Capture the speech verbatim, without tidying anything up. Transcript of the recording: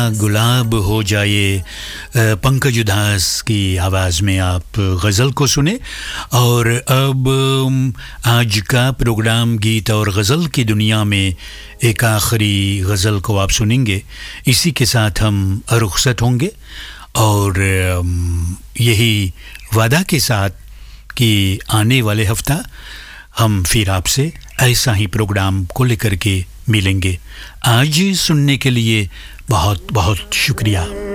गुलाब हो जाए, पंकज उधास की आवाज़ में आप गज़ल को सुने। और अब आज का प्रोग्राम गीत और गज़ल की दुनिया में एक आखिरी गज़ल को आप सुनेंगे। इसी के साथ हम रुखसत होंगे और यही वादा के साथ कि आने वाले हफ्ता हम फिर आपसे ऐसा ही प्रोग्राम को लेकर के मिलेंगे। आज सुनने के लिए बहुत बहुत शुक्रिया।